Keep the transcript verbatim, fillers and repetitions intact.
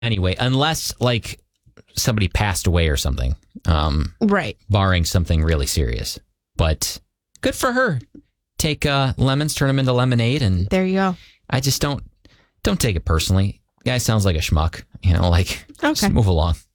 anyway, unless like somebody passed away or something. Um, right. Barring something really serious. But good for her. Take uh, lemons, turn them into lemonade, and there you go. I just don't don't take it personally. Guy sounds like a schmuck. You know, like okay. just move along.